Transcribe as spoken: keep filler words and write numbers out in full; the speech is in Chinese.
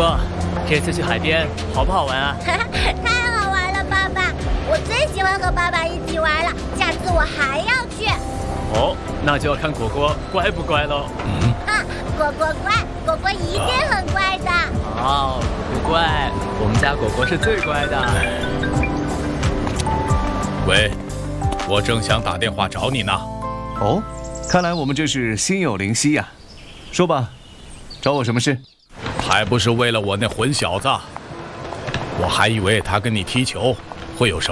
果，这次去海边好不好玩啊？ 太好玩了，爸爸！我最喜欢和爸爸一起玩了，下次我还要去。 哦，那就要看果果乖不乖喽。 嗯，啊，果果乖，果果一定很乖的。 哦，果果乖，我们家果果是最乖的。 喂，我正想打电话找你呢。 哦，看来我们这是心有灵犀呀。说吧，找我什么事？ 还不是为了我那混小子？我还以为他跟你踢球会有什么